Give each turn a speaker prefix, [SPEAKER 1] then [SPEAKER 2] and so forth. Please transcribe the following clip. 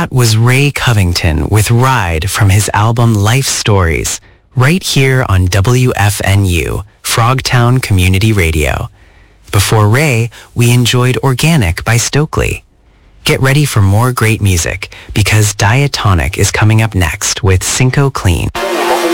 [SPEAKER 1] That was Ray Covington with Ride from his album Life Stories, right here on WFNU, Frogtown Community Radio. Before Ray, we enjoyed Organic by Stokely. Get ready for more great music because Diatonic is coming up next with Cinco Clean.